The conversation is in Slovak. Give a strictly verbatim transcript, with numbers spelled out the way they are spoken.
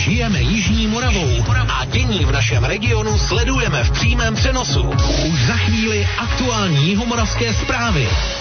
žijeme Jižní Moravou a dění v našem regionu sledujeme v přímém přenosu. Už za chvíli aktuální jihomoravské zprávy.